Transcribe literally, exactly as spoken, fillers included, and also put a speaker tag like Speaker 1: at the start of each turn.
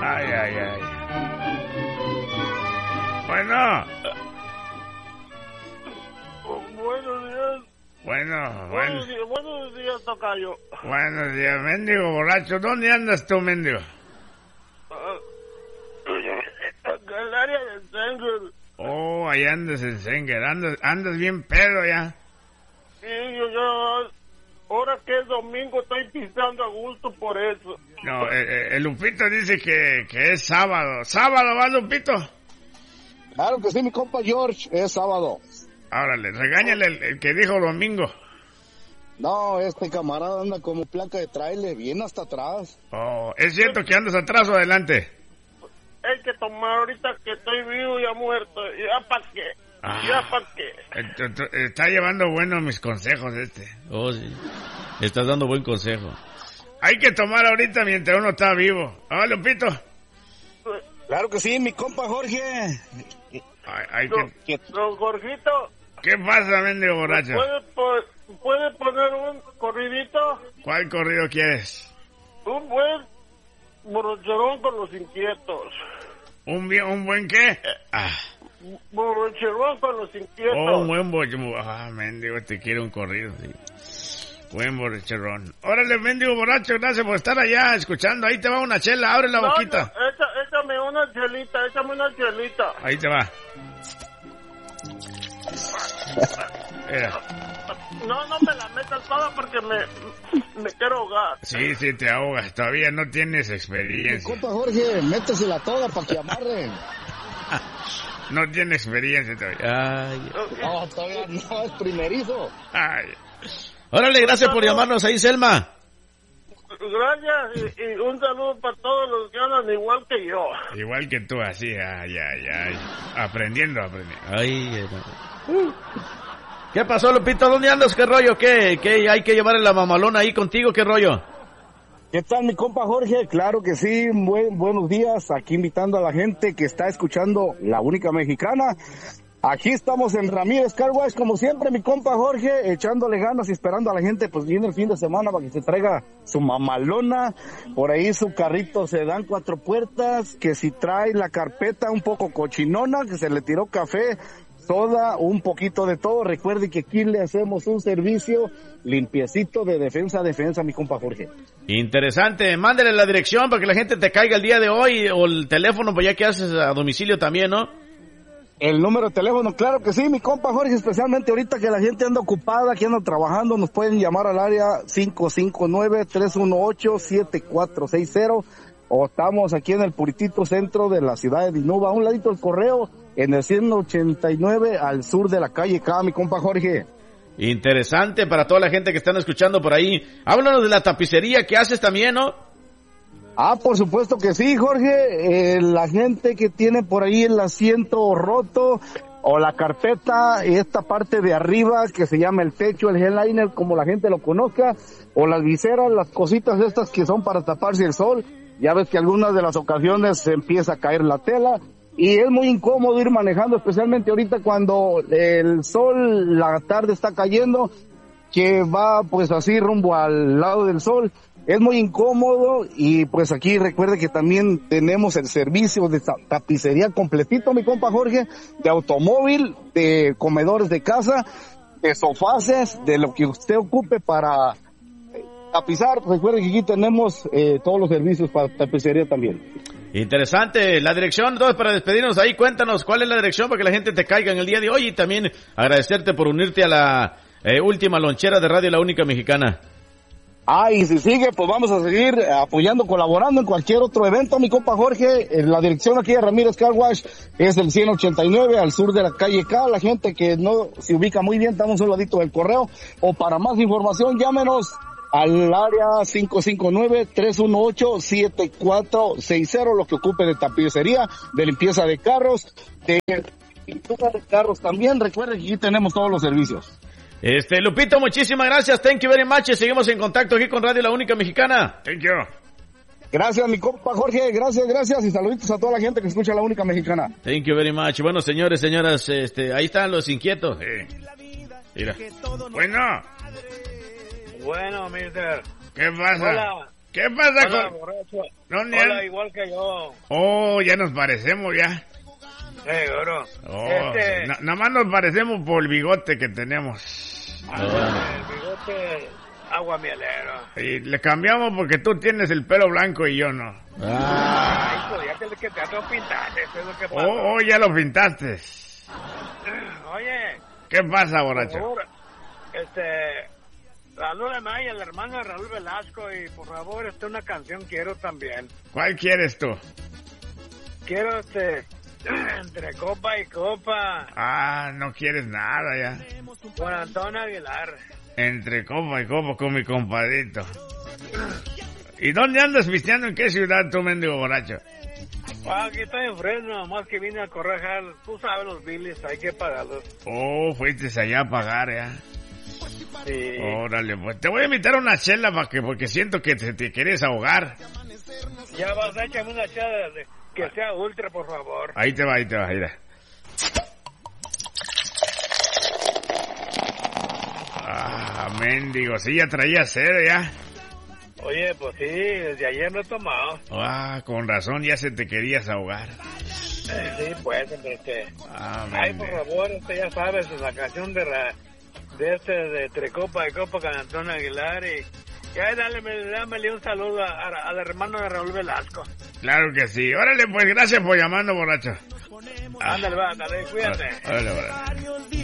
Speaker 1: Ay, ay, ay. Bueno.
Speaker 2: Buenos días.
Speaker 1: Bueno, bueno.
Speaker 2: Buenos días, buenos días, tocayo.
Speaker 1: Buenos días, mendigo borracho. ¿Dónde andas tú, mendigo?
Speaker 2: Acá en el área de Senger.
Speaker 1: Oh, ahí andas en Senger. Andas, andas bien pedo ya.
Speaker 2: Sí, yo ya... Ahora que es domingo estoy pisando a gusto por eso.
Speaker 1: No, eh, el Lupito dice que, que es sábado. ¿Sábado va, Lupito?
Speaker 3: Claro que sí, mi compa George, es sábado.
Speaker 1: Órale, regáñale el, el que dijo domingo.
Speaker 3: No, este camarada anda como placa de trailer, bien hasta atrás.
Speaker 1: Oh, ¿es cierto que andas atrás o adelante?
Speaker 2: Hay que tomar ahorita que estoy vivo y ya muerto. ¿Ya para qué?
Speaker 1: Ah,
Speaker 2: ¿Ya para qué?
Speaker 1: está llevando buenos mis consejos este.
Speaker 4: Oh, sí. Estás dando buen consejo.
Speaker 1: Hay que tomar ahorita mientras uno está vivo. ¿Ah, Lupito?
Speaker 3: Claro que sí, mi compa Jorge.
Speaker 1: Hay, hay
Speaker 2: Don,
Speaker 1: que...
Speaker 2: don Jorgito.
Speaker 1: ¿Qué pasa, mendigo borracho?
Speaker 2: ¿Puede, po- ¿Puede poner un corridito?
Speaker 1: ¿Cuál corrido quieres?
Speaker 2: Un buen borracherón con los inquietos.
Speaker 1: ¿Un, bien, un buen qué? Ah.
Speaker 2: Borracherón con los inquietos.
Speaker 1: Oh, un buen borracherón. Ah, mendigo, te quiero un corrido, sí. Buen borracherón. Órale, mendigo borracho, gracias por estar allá escuchando. Ahí te va una chela, abre la
Speaker 2: no,
Speaker 1: boquita.
Speaker 2: No, echa, échame una chelita, échame una chelita.
Speaker 1: Ahí te va. Mira.
Speaker 2: No, no me la metas toda porque me, me quiero ahogar.
Speaker 1: Sí, sí, te ahogas. Todavía no tienes experiencia.
Speaker 3: Mi compa Jorge, métesela toda para que amarren.
Speaker 1: No tiene experiencia todavía.
Speaker 4: Ay.
Speaker 3: No, todavía no, es primerizo.
Speaker 1: Ay.
Speaker 4: Órale, gracias por llamarnos ahí, Selma.
Speaker 2: Gracias y, y un saludo para todos los que andan igual que yo.
Speaker 1: Igual que tú, así, ay, ay, ay. Aprendiendo, aprendiendo.
Speaker 4: Ay, no. ¿Qué pasó, Lupito? ¿Dónde andas? ¿Qué rollo? ¿Qué, qué hay que llevarle la mamalona ahí contigo? ¿Qué rollo?
Speaker 3: ¿Qué tal, mi compa Jorge? Claro que sí, buen, buenos días. Aquí invitando a la gente que está escuchando La Única Mexicana. Aquí estamos en Ramírez Car Wash, como siempre, mi compa Jorge, echándole ganas y esperando a la gente, pues viene el fin de semana para que se traiga su mamalona, por ahí su carrito sedán cuatro puertas, que si trae la carpeta un poco cochinona, que se le tiró café, soda, un poquito de todo. Recuerde que aquí le hacemos un servicio limpiecito de defensa a defensa, mi compa Jorge.
Speaker 4: Interesante, mándele la dirección para que la gente te caiga el día de hoy, o el teléfono, pues ya que haces a domicilio también, ¿no?
Speaker 3: El número de teléfono, claro que sí, mi compa Jorge, especialmente ahorita que la gente anda ocupada, que anda trabajando, nos pueden llamar al área cinco cinco nueve, tres uno ocho, siete cuatro seis cero, o estamos aquí en el puritito centro de la ciudad de Dinuba, a un ladito del correo, en el ciento ochenta y nueve al sur de la calle K, mi compa Jorge.
Speaker 4: Interesante para toda la gente que están escuchando por ahí. Háblanos de la tapicería que haces también, ¿no?
Speaker 3: Ah, por supuesto que sí, Jorge. Eh, la gente que tiene por ahí el asiento roto o la carpeta, esta parte de arriba que se llama el techo, el headliner, como la gente lo conozca, o las viseras, las cositas estas que son para taparse el sol. Ya ves que algunas de las ocasiones se empieza a caer la tela y es muy incómodo ir manejando, especialmente ahorita cuando el sol, la tarde está cayendo, que va pues así rumbo al lado del sol. Es muy incómodo y pues aquí recuerde que también tenemos el servicio de tapicería completito, mi compa Jorge, de automóvil, de comedores de casa, de sofaces, de lo que usted ocupe para tapizar. Recuerde que aquí tenemos eh, todos los servicios para tapicería también.
Speaker 4: Interesante, la dirección, entonces para despedirnos ahí, cuéntanos cuál es la dirección para que la gente te caiga en el día de hoy y también agradecerte por unirte a la eh, última lonchera de Radio La Única Mexicana.
Speaker 3: Ah, y si sigue, pues vamos a seguir apoyando, colaborando en cualquier otro evento, mi compa Jorge. La dirección aquí de Ramírez Car Wash es el ciento ochenta y nueve al sur de la calle K. La gente que no se ubica muy bien, estamos a un ladito del correo. O para más información, llámenos al área cinco cinco nueve, tres uno ocho, siete cuatro seis cero, lo que ocupe de tapicería, de limpieza de carros, de pintura de carros también. Recuerden que aquí tenemos todos los servicios.
Speaker 4: Este, Lupito, muchísimas gracias. Thank you very much. Seguimos en contacto aquí con Radio La Única Mexicana.
Speaker 1: Thank you.
Speaker 3: Gracias, mi compa Jorge. Gracias, gracias. Y saluditos a toda la gente que escucha La Única Mexicana.
Speaker 4: Thank you very much. Bueno, señores, señoras, este, ahí están los inquietos. Sí. Mira.
Speaker 1: Bueno.
Speaker 2: Bueno, mister.
Speaker 1: ¿Qué pasa?
Speaker 2: Hola.
Speaker 1: ¿Qué pasa
Speaker 2: Hola,
Speaker 1: con...?
Speaker 2: borracho.
Speaker 1: ¿Dónde
Speaker 2: Hola,
Speaker 1: andas?
Speaker 2: igual que yo.
Speaker 1: Oh, ya nos parecemos ya.
Speaker 2: Eh, bro.
Speaker 1: Oh,
Speaker 2: Este...
Speaker 1: na- nada más nos parecemos por el bigote que tenemos.
Speaker 2: Ah, el bigote aguamielero.
Speaker 1: Y le cambiamos porque tú tienes el pelo blanco y yo no.
Speaker 4: Ah,
Speaker 2: Ay, pues ya te, que te ató pintar, eso es lo que pasa.
Speaker 1: Oh, oh, ya lo pintaste.
Speaker 2: Oye,
Speaker 1: ¿Qué pasa,
Speaker 2: por
Speaker 1: borracho?
Speaker 2: favor, este... Raúl Anaya, el hermano de Raúl Velasco, y por favor, este, una canción quiero también.
Speaker 1: ¿Cuál quieres tú?
Speaker 2: Quiero, este... Entre copa y copa,
Speaker 1: Ah, no quieres nada ya.
Speaker 2: Juan Antonio Aguilar.
Speaker 1: Entre copa y copa con mi compadrito. ¿Y dónde andas pisteando? ¿En qué ciudad tú, mendigo borracho?
Speaker 2: Ah, aquí estoy en Fresno, nomás que vine a correjar, tú sabes los biles, hay que pagarlos.
Speaker 1: Oh, fuiste allá a pagar ya.
Speaker 2: Sí.
Speaker 1: Órale, pues te voy a invitar a una chela para que, porque siento que te, te quieres ahogar.
Speaker 2: Ya vas, échame una chela de, que sea ultra, por favor.
Speaker 1: Ahí te va, ahí te va, mira. Ah, mendigo, sí, ya traía sed ya.
Speaker 2: Oye, pues sí, desde ayer no he tomado.
Speaker 1: Ah, con razón, ya se te querías ahogar.
Speaker 2: Eh, sí, pues, hombre, este...
Speaker 1: Ah,
Speaker 2: Ay, por
Speaker 1: mendigo.
Speaker 2: favor, este, ya sabes, la canción de, ra- de este, de Entre Copa y Copa con Antonio Aguilar y... Ya, dale, dámele un saludo a- a- al hermano de Raúl Velasco.
Speaker 1: Claro que sí. Órale, pues, gracias por llamando, borracho.
Speaker 2: Ándale, va, dale, cuídate.
Speaker 1: Órale, órale.